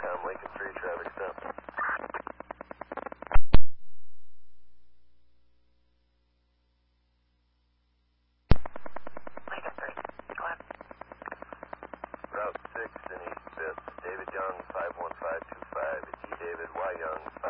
Falcom, Lincoln 3, traffic stop. Lincoln 3, go ahead. Route 6 in East 5th, David Young, 51525, E. David Y. Young,